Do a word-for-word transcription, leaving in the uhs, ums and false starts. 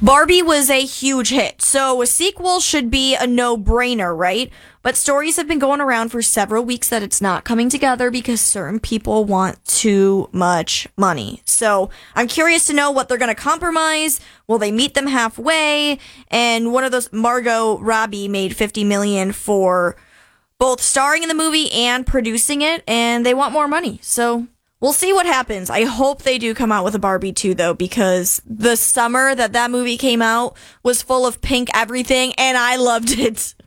Barbie was a huge hit, so a sequel should be a no-brainer, right? But stories have been going around for several weeks that it's not coming together because certain people want too much money. So I'm curious to know what they're going to compromise. Will they meet them halfway? And one of those, Margot Robbie made fifty million dollars for both starring in the movie and producing it, and they want more money. So we'll see what happens. I hope they do come out with a Barbie two, though, because the summer that that movie came out was full of pink everything, and I loved it.